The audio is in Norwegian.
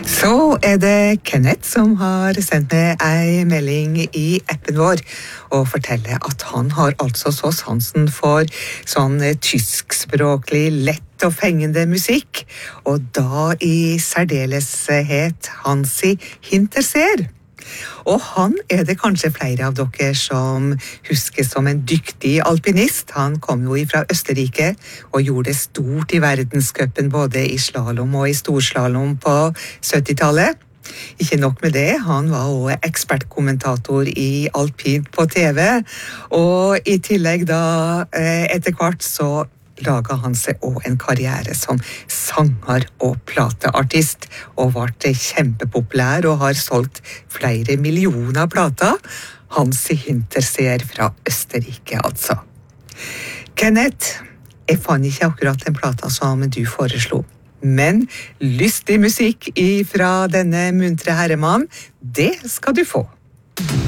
Så det Kenneth som har sendt meg en melding i appen vår og forteller at han har altså så sansen for sånn tyskspråklig, lett og fengende musikk, og da i særdeleshet Hansi Hinterseer. Og han det kanskje flere av dere som husker som en dyktig alpinist. Han kom jo fra Østerrike og gjorde det stort i verdenscupen både i slalom og i storslalom på 70-tallet. Ikke nok med det, han var også ekspertkommentator i alpint på TV, og i tillegg da etter hvert så laget han seg også en karriere som sanger og plateartist, og ble kjempepopulær og har solgt flere millioner plater. Hansi Hinterseer fra Østerrike, altså. Kenneth, jeg fant ikke akkurat den plata som du foreslo, men lystig musikk fra denne muntre herremann, det skal du få.